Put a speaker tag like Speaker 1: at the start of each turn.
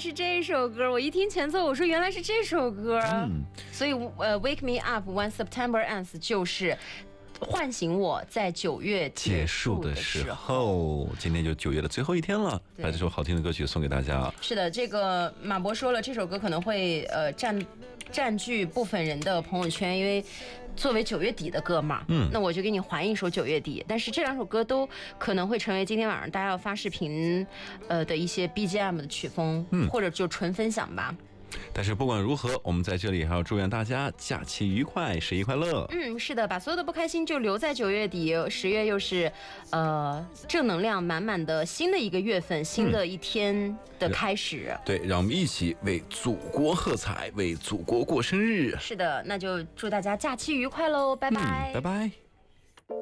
Speaker 1: 是这首歌，我一听前奏，我说原来是这首歌。所以Wake Me Up When September Ends 就是唤醒我在9月结束的时候。
Speaker 2: 今天就9月的最后一天了，把这首好听的歌曲送给大家。
Speaker 1: 是的，这个马博说了，这首歌可能会占据部分人的朋友圈，因为作为9月底的歌嘛，那我就给你还一首9月底。但是这2首歌都可能会成为今天晚上大家要发视频的一些 BGM 的曲风，或者就纯分享吧。
Speaker 2: 但是不管如何，我们在这里还要祝愿大家假期愉快，11快乐。
Speaker 1: 是的，把所有的不开心就留在9月底，10月又是正能量满满的新的一个月份，新的一天的开始。
Speaker 2: 对，让我们一起为祖国喝彩，为祖国过生日。
Speaker 1: 是的，那就祝大家假期愉快喽，拜拜，
Speaker 2: 拜拜。